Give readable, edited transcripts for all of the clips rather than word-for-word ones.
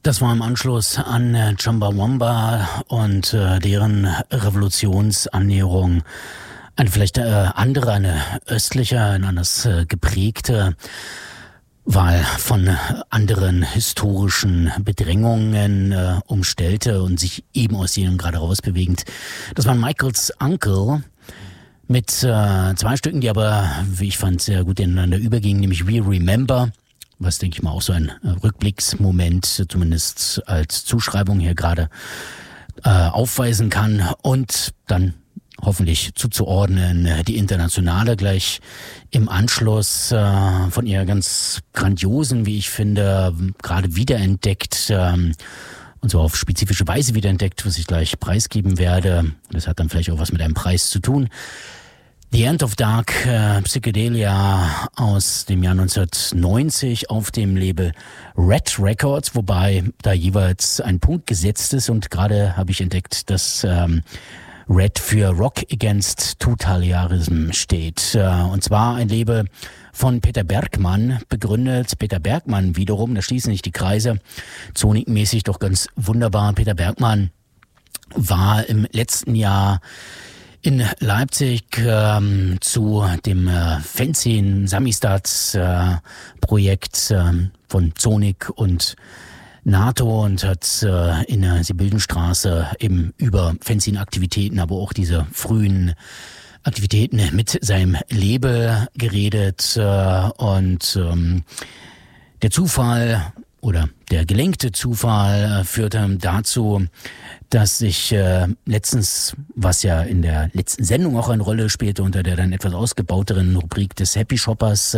Das war im Anschluss an Chumbawamba und deren Revolutionsannäherung. Eine vielleicht andere, eine östliche, eine anders geprägte Wahl von anderen historischen Bedrängungen umstellte und sich eben aus denen gerade rausbewegend. Das war Michaels Uncle mit 2 Stücken, die aber, wie ich fand, sehr gut ineinander übergingen, nämlich We Remember, was, denke ich mal, auch so ein Rückblicksmoment, zumindest als Zuschreibung hier gerade aufweisen kann, und dann hoffentlich zuzuordnen die Internationale gleich im Anschluss von ihr ganz grandiosen, wie ich finde, gerade wiederentdeckt, und so auf spezifische Weise wiederentdeckt, was ich gleich preisgeben werde. Das hat dann vielleicht auch was mit einem Preis zu tun. The End of Dark Psychedelia aus dem Jahr 1990 auf dem Label Red Records, wobei da jeweils ein Punkt gesetzt ist, und gerade habe ich entdeckt, dass Red für Rock Against Totalitarianism steht. Und zwar ein Label von Peter Bergmann begründet. Peter Bergmann wiederum, da schließen sich die Kreise, zonikmäßig doch ganz wunderbar. Peter Bergmann war im letzten Jahr in Leipzig zu dem Fanzine Samistats Projekt von Zonik und NATO und hat in der Siebenbildenstraße eben über Fanzine-Aktivitäten, aber auch diese frühen Aktivitäten mit seinem Label geredet, und der Zufall oder der gelenkte Zufall führte dazu, dass ich letztens, was ja in der letzten Sendung auch eine Rolle spielte, unter der dann etwas ausgebauteren Rubrik des Happy Shoppers,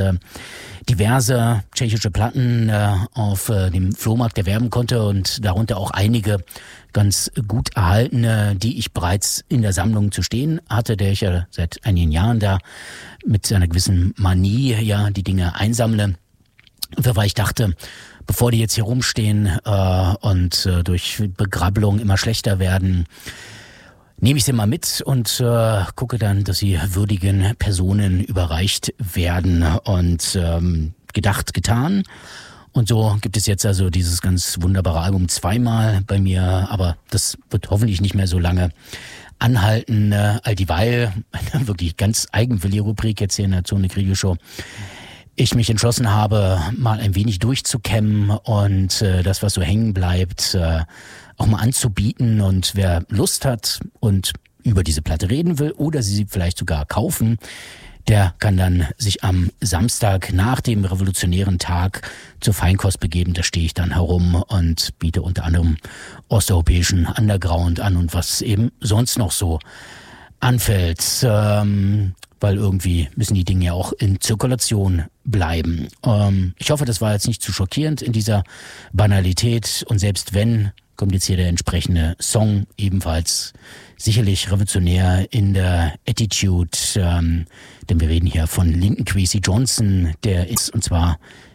diverse tschechische Platten auf dem Flohmarkt erwerben konnte, und darunter auch einige ganz gut erhaltene, die ich bereits in der Sammlung zu stehen hatte, der ich ja seit einigen Jahren da mit einer gewissen Manie ja die Dinge einsammle. Weil ich dachte, bevor die jetzt hier rumstehen und durch Begrabbelung immer schlechter werden, nehme ich sie mal mit und gucke dann, dass sie würdigen Personen überreicht werden. Und gedacht, getan. Und so gibt es jetzt also dieses ganz wunderbare Album zweimal bei mir, aber das wird hoffentlich nicht mehr so lange anhalten, all dieweil eine wirklich ganz eigenwillige Rubrik jetzt hier in der Zone Kriegelshow. Ich mich entschlossen habe, mal ein wenig durchzukämmen und das, was so hängen bleibt, auch mal anzubieten. Und wer Lust hat und über diese Platte reden will oder sie vielleicht sogar kaufen, der kann dann sich am Samstag nach dem revolutionären Tag zur Feinkost begeben. Da stehe ich dann herum und biete unter anderem osteuropäischen Underground an und was eben sonst noch so anfällt. Weil irgendwie müssen die Dinge ja auch in Zirkulation bleiben. Ich hoffe, das war jetzt nicht zu schockierend in dieser Banalität. Und selbst wenn, kommt jetzt hier der entsprechende Song, ebenfalls sicherlich revolutionär in der Attitude. Denn wir reden hier von Linton Kwesi Johnson, der ist, und zwar